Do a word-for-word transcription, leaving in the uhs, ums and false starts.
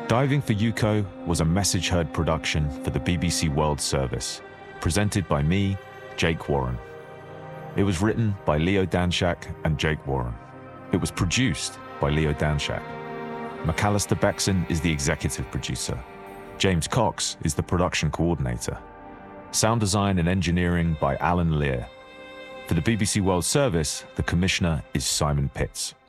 Diving for Yuko was a message heard production for the B B C World Service, presented by me, Jake Warren. It was written by Leo Danshak and Jake Warren. It was produced by Leo Danshak. McAllister Bexon is the executive producer. James Cox is the production coordinator. Sound design and engineering by Alan Lear. For the B B C World Service, the commissioner is Simon Pitts.